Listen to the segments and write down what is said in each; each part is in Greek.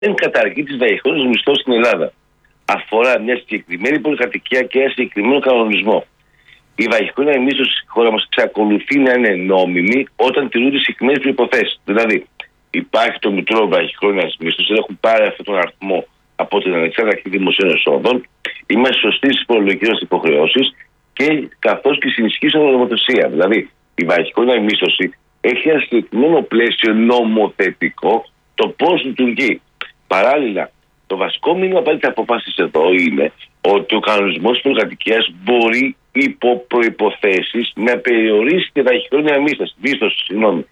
δεν καταργεί τις βαχικόνιες μισθώσεις στην Ελλάδα. Αφορά μια συγκεκριμένη πολυκατοικία και ένα συγκεκριμένο κανονισμό. Η βαχικόνια μίσθωση στη χώρα μας εξακολουθεί να είναι νόμιμη όταν τηρούνται συγκεκριμένες προϋποθέσεις. Δηλαδή, υπάρχει το Μητρό Βαχικόνιας Μίσθωσης, έχουν πάρει αυτόν τον αριθμό από την Ανεξάρτητη Αρχή Δημοσίων Εσόδων, είμαστε σωστοί στις φορολογικές μας υποχρεώσεις και καθώς και στην ισχύουσα νομοθεσία. Δηλαδή, η βαχικόνια μίσθωση έχει ένα συγκεκριμένο πλαίσιο νομοθετικό το πώς λειτουργεί. Παράλληλα, το βασικό μήνυμα πάλι της απόφασης εδώ είναι ότι ο κανονισμός της πολυκατοικίας μπορεί υπό προϋποθέσεις να περιορίσει τη βαχικόνια μίσθωση.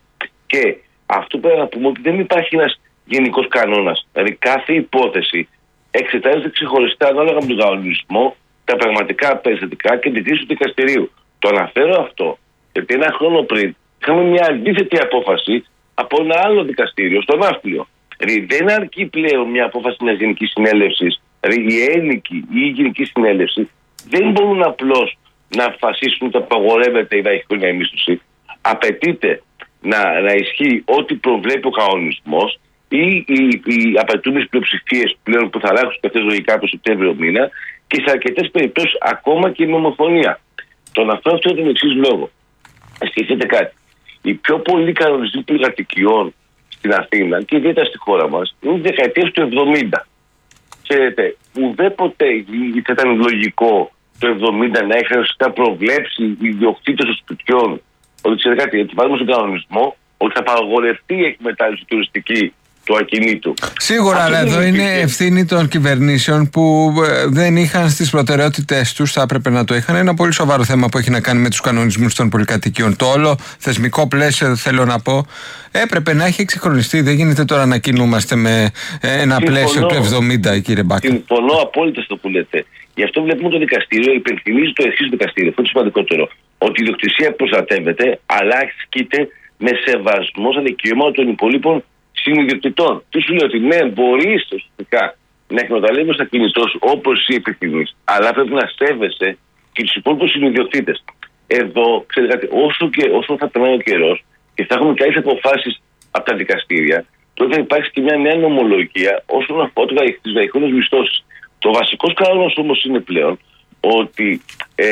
Και αυτό πρέπει να πούμε ότι δεν υπάρχει ένας γενικός κανόνας. Δηλαδή, κάθε υπόθεση εξετάζεται ξεχωριστά ανάλογα με τον κανονισμό, τα πραγματικά περιστατικά και την κρίση του δικαστηρίου. Το αναφέρω αυτό γιατί ένα χρόνο πριν είχαμε μια αντίθετη απόφαση από ένα άλλο δικαστήριο στο Ναύπλιο. Δηλαδή, δεν αρκεί πλέον μια απόφαση μιας γενικής συνέλευσης. Δηλαδή, οι ένικοι ή η γενική συνέλευση δεν μπορούν απλώς να αποφασίσουν ότι απαγορεύεται η βαχικόνια μίσθωση. Απαιτείται να ισχύει ό,τι προβλέπει ο κανονισμός ή οι απαιτούμενες πλειοψηφίες πλέον που θα αλλάξουν αυτές λογικά το Σεπτέμβριο μήνα και σε αρκετές περιπτώσεις ακόμα και η νομοφωνία. Το αναφέρω αυτό για τον εξής λόγο. Σκεφτείτε κάτι. Οι πιο πολλοί κανονισμοί πολυκατοικιών στην Αθήνα και ιδιαίτερα στη χώρα μας είναι τις δεκαετίες του 70. Ξέρετε, ουδέποτε θα ήταν λογικό το 70 να είχαν προβλέψει οι ιδιοκτήτες των σπιτιών ότι ξέρετε κάτι, ότι βάλουμε στον κανονισμό ότι θα απαγορευτεί η εκμετάλλευση τουριστική του ακινήτου. Σίγουρα, αλλά εδώ είναι ευθύνη των κυβερνήσεων που δεν είχαν στις προτεραιότητες τους, θα έπρεπε να το είχαν. Ένα πολύ σοβαρό θέμα που έχει να κάνει με τους κανονισμούς των πολυκατοικιών. Το όλο θεσμικό πλαίσιο, θέλω να πω, έπρεπε να έχει εξυγχρονιστεί. Δεν γίνεται τώρα να κινούμαστε με ένα πλαίσιο του 70, κύριε Μπάκα. Συμφωνώ απόλυτα στο που λέτε. Γι' αυτό βλέπουμε το δικαστήριο υπενθυμίζει το εξής δικαστήριο. Αυτό είναι το σημαντικότερο. Ότι η ιδιοκτησία προστατεύεται, αλλά ασκείται με σεβασμό στα δικαιώματα των υπολείπων συνειδιοκτητών. Τι σου λέει ότι ναι, μπορεί ουσιαστικά να εκμεταλλεύεσαι τα κινητό σου όπως εσύ επιθυμείς, αλλά πρέπει να σέβεσαι και τους υπόλοιπους συνειδιοκτήτες. Εδώ, ξέρετε κάτι, όσο θα περνάει ο καιρός και θα έχουμε καλές αποφάσεις από τα δικαστήρια, τότε θα υπάρξει και μια νέα νομολογία όσον αφορά τις βαχικόνιες μισθώσεις. Το βασικός κανόνας όμως είναι πλέον ότι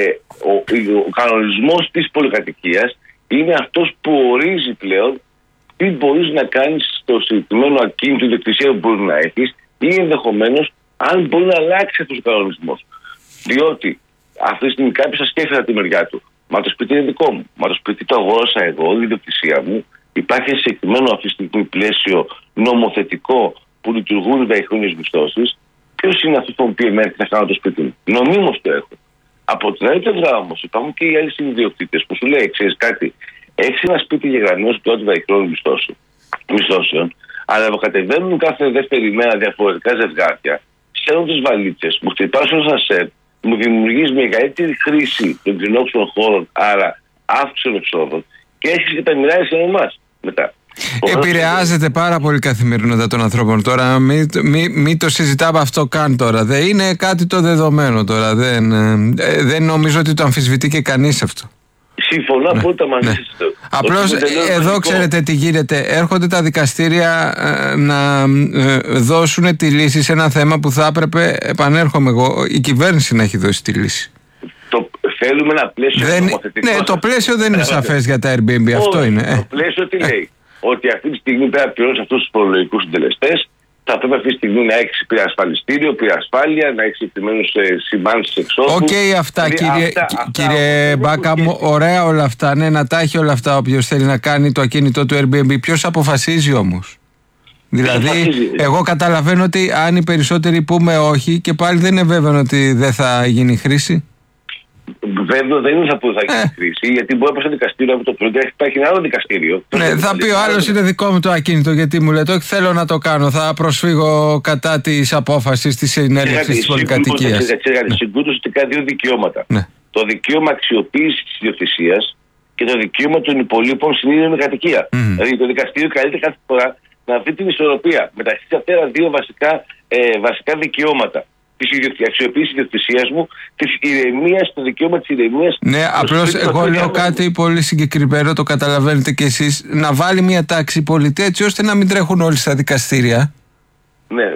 ο κανονισμός της πολυκατοικίας είναι αυτός που ορίζει πλέον τι μπορείς να κάνεις στο συγκεκριμένο ακίνητο ιδιοκτησία που μπορεί να έχεις ή ενδεχομένως αν μπορεί να αλλάξει αυτός ο κανονισμός. Διότι αυτή τη στιγμή κάποιος θα σκέφτεται από τη μεριά του. Μα το σπίτι είναι δικό μου. Μα το σπίτι το αγόρασα εγώ, η ιδιοκτησία μου. Υπάρχει ένα συγκεκριμένο αυτή τη στιγμή πλαίσιο νομοθετικό που λειτουργούν οι βαχικόνιες μισθώσεις. Ποιος είναι αυτός που πει εμένα τι θα κάνω το σπίτι μου? Νομίμως το έχω. Από την άλλη πλευρά όμως υπάρχουν και οι άλλοι συνειδιοκτήτες που σου λέει: ξέρεις κάτι, έχεις ένα σπίτι γεγραμμένο του βαχικόνιων μισθώσεων, αλλά κατεβαίνουν κάθε δεύτερη μέρα διαφορετικά ζευγάρια, στέλνουν τις βαλίτσες, μου χτυπάς ως ασέρ, μου δημιουργείς μεγαλύτερη χρήση των κοινόξενων χώρων, άρα αύξηση των εξόδων και έχεις και τα μοιράζεις σε εμάς μετά. Επηρεάζεται πάρα πολύ η καθημερινότητα των ανθρώπων τώρα. Μην το συζητάμε αυτό καν τώρα. Δεν είναι κάτι το δεδομένο τώρα. Δεν νομίζω ότι το αμφισβητεί και κανείς αυτό. Συμφωνώ απόλυτα μαζί σας. Απλώς εδώ ξέρετε τι γίνεται. Έρχονται τα δικαστήρια να δώσουν τη λύση σε ένα θέμα που θα έπρεπε, επανέρχομαι εγώ, η κυβέρνηση να έχει δώσει τη λύση. Θέλουμε ένα πλαίσιο νομοθετικό. Ναι, το πλαίσιο δεν είναι σαφές για τα Airbnb. Αυτό είναι. Το πλαίσιο τι λέει? Ότι αυτή τη στιγμή πρέπει να πληρώσει αυτούς τους φορολογικούς συντελεστές. Θα πρέπει αυτή τη στιγμή να έχει πυρασφαλιστήριο, πυρασφάλεια, να έχει συγκεκριμένους σημάνσεις εξόδου. Οκ, αυτά κύριε Μπάκα μου, ωραία όλα αυτά. Ναι, να τα έχει όλα αυτά όποιος θέλει να κάνει το ακίνητο του Airbnb. Ποιος αποφασίζει όμως? Δηλαδή, εγώ καταλαβαίνω ότι αν οι περισσότεροι πούμε όχι, και πάλι δεν είναι βέβαιο ότι δεν θα γίνει χρήση. Βέβαια δεν είναι που θα γίνει χρήση, γιατί μπορεί να πάει στο δικαστήριο από το πρωί και υπάρχει ένα άλλο δικαστήριο. Ναι, θα πει ο άλλος είναι δικό μου το ακίνητο, γιατί μου λέτε όχι, θέλω να το κάνω. Θα προσφύγω κατά της απόφασης της συνέλευσης της πολυκατοικίας. Συγκρούονται ουσιαστικά δύο δικαιώματα. Το δικαίωμα αξιοποίησης της ιδιοκτησίας και το δικαίωμα των υπολείπων στην ίδια κατοικία. Δηλαδή το δικαστήριο καλείται κάθε φορά να βρει την ισορροπία μεταξύ αυτά τα δύο βασικά δικαιώματα. Της αξιοποίησης ιδιοκτησίας μου, της ηρεμίας, το δικαίωμα της ηρεμίας. Ναι, απλώς εγώ λέω κάτι πολύ συγκεκριμένο, το καταλαβαίνετε κι εσείς, να βάλει μια τάξη πολιτεία έτσι ώστε να μην τρέχουν όλοι στα δικαστήρια. Ναι,